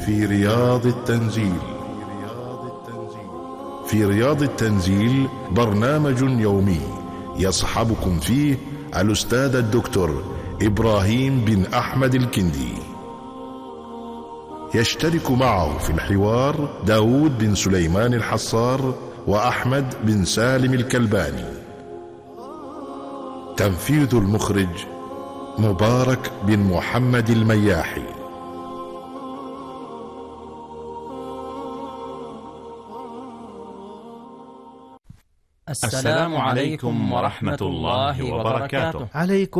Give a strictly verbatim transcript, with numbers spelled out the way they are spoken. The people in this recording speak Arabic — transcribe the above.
في رياض التنزيل. في رياض التنزيل برنامج يومي يصحبكم فيه الأستاذ الدكتور إبراهيم بن أحمد الكندي. يشترك معه في الحوار داود بن سليمان الحصار وأحمد بن سالم الكلباني. تنفيذ المخرج مبارك بن محمد المياحي. السلام عليكم ورحمة الله وبركاته. عليكم